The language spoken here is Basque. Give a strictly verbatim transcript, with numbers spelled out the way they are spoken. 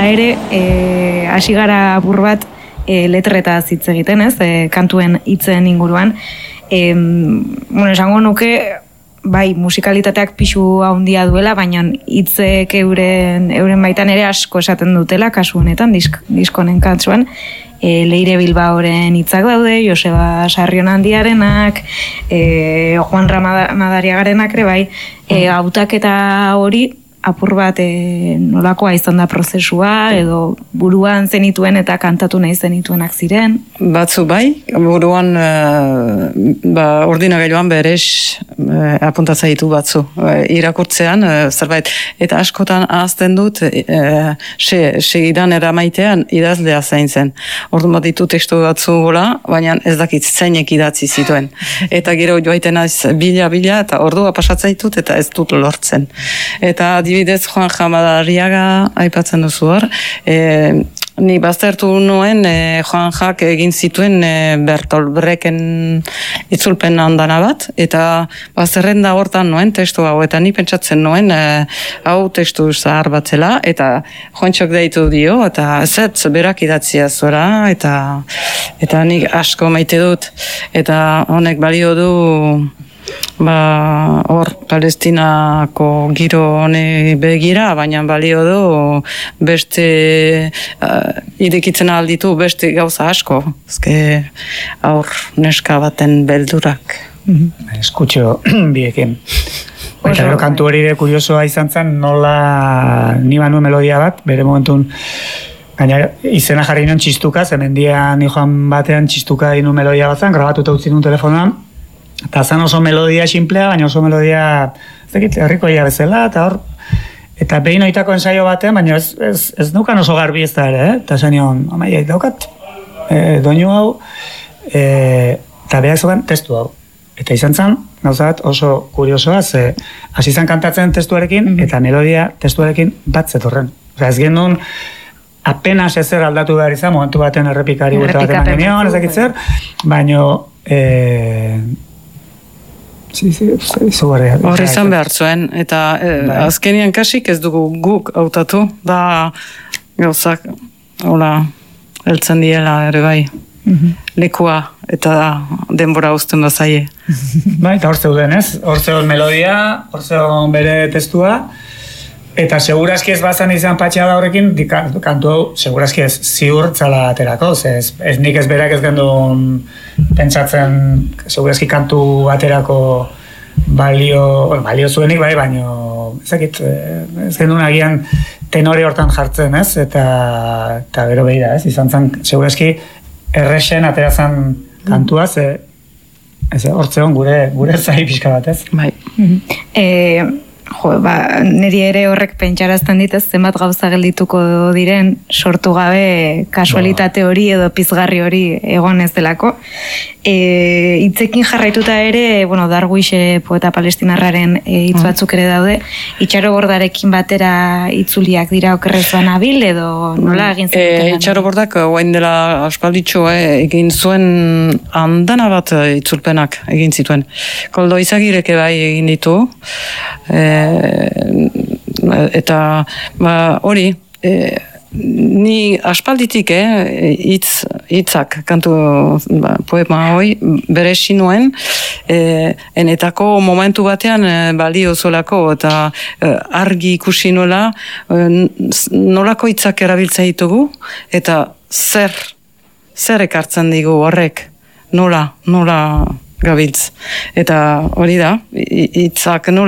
ere, e, hasi gara apur bat e, letretaz hitz egiten, ez, e, kantuen hitzen inguruan. E, bueno, esango nuke, bai, musikalitateak pixu handia duela, baina hitzek euren, euren baitan ere asko esaten dutela, kasu honetan, disk, diskonen katsuan. E, Leire Bilbaoren hitzak daude, Joseba Sarrionandiarenak, e, Juan Ramadariagarenak ere bai, e, hautaketa hori apur bat e, nolakoa izan da prozesua, edo buruan zenituen eta kantatu nahi zenituenak ziren? Batzu bai, buruan e, ba, ordinagailuan berez e, apuntatza ditu batzu. E, irakurtzean, e, zerbait, eta askotan ahazten dut, e, se, segidan eramaitean idazlea zain zen. Orduan bat ditu tekstu batzu gola, baina ez dakit zeinek idatzi zituen. Eta gero joaiten naiz bila-bila, eta ordua pasatza ditut, eta ez dut lortzen. Eta adibidez Juan Ramadariaga aipatzen duzu hor, e, ni baztertu nuen e, Juan Jak egin zituen e, Bertolt Brechten itzulpen handana bat, eta bazterrenda hortan nuen testu hau, eta ni pentsatzen nuen e, hau testu zahar batzela, eta Juantxok deitu dio, eta zet berak idatzia zora, eta, eta nik asko maite dut, eta honek balio du ba, hor, Palestinako giro hone begira, baina balio du beste uh, irekitzen alditu beste gauza asko. Ezke aur neska baten beldurak. Mm-hmm. Eskutxo biekin. Eta gero kantu hori ere kuriosoa izan zen, nola ni banu melodia bat, bere momentun gaina izena jarri nuen txistuka, zemendian joan batean txistuka inu melodia bat zen, grabatuta utzi nuen telefonoan, eta zen oso melodia simplea, baina oso melodia ez dakit, herrikoia bezala, eta hor, eta behin oitako ensaio batean, baina ez, ez, ez nukan oso garbi ez da ere, eh? Eta zen nion, amaia, daukat, e, doinu hau, e, eta behar zogan testu hau. Eta izan zen, gauzat oso kuriosoa, ze hasi zen kantatzen testuarekin, mm-hmm. eta melodia testuarekin bat zetorren. Osa, ez genuen, apenas ezer aldatu behar izan, momentu baten errepikari buelta baten manginean, ez dakit zer, baina e, sí, sí, izugarria. Hor izan behar zuen, eta eh, azkenian kasik ez dugu guk hautatu, da gauzak, hola, heltzen diela ere bai, mm-hmm. lekua eta denbora uzten bazaie. Bai, eta hor zeuden ez, hor zeuden melodia, hor zeuden bere testua, eta segurazki ez bazan izan patxada horrekin, kantu hau segurazki ez ziur txala aterako, ez, ez nik ez berak ez gendun pentsatzen segurazki kantu aterako balio, bueno, balio zuenik bai, baino ezakit, ez gendun agian tenore hortan jartzen ez, eta, eta gero behira ez, izan zen segurazki errexen aterazan kantua, ze, ez hortzeon gure, gure zai pixka bat ez. Bai. Mm-hmm. Jo, ba, niri ere horrek pentsarazten ditez zenbat gauza geldituko diren sortu gabe kasualitate hori edo pizgarri hori egon ez delako. E, itzekin jarraituta ere, bueno, Darwish poeta palestinarraren e, hitz batzuk ere daude, Itxaro Bordarekin batera itzuliak dira okerrezuan abil edo nola egin zuten? E, Itxaro Bordak guain dela aspalditxo eh, egin zuen andana bat itzulpenak egin zituen. Koldo Izagireke bai egin ditu, e, eta ba, hori e, ni aspalditik eh, itz, itzak kantu ba, poema hoi bere sinuen e, enetako momentu batean e, balio zolako eta e, argi ikusi nola e, nolako itzak erabiltza ditugu eta zer zer ekartzen digu horrek nola, nola gabiltz eta hori da itzak nola